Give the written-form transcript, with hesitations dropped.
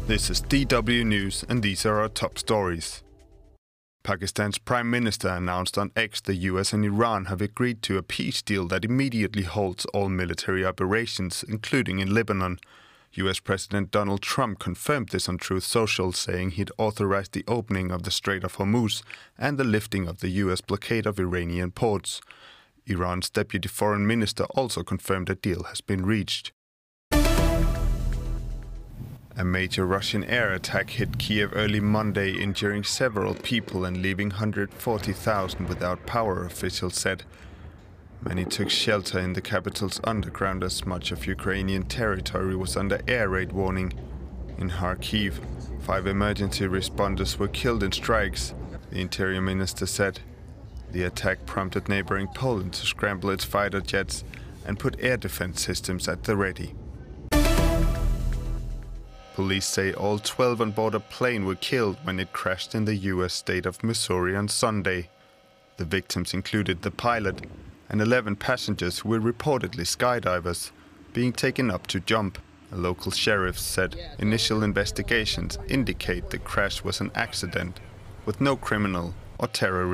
This is DW News, and these are our top stories. Pakistan's Prime Minister announced on X the US and Iran have agreed to a peace deal that immediately halts all military operations, including in Lebanon. US President Donald Trump confirmed this on Truth Social, saying he'd authorized the opening of the Strait of Hormuz and the lifting of the US blockade of Iranian ports. Iran's deputy foreign minister also confirmed a deal has been reached. A major Russian air attack hit Kiev early Monday, injuring several people and leaving 140,000 without power, officials said. Many took shelter in the capital's underground as much of Ukrainian territory was under air raid warning. In Kharkiv, 5 emergency responders were killed in strikes, the interior minister said. The attack prompted neighboring Poland to scramble its fighter jets and put air defense systems at the ready. Police say all 12 on board a plane were killed when it crashed in the U.S. state of Missouri on Sunday. The victims included the pilot and 11 passengers who were reportedly skydivers, being taken up to jump. A local sheriff said initial investigations indicate the crash was an accident, with no criminal or terrorist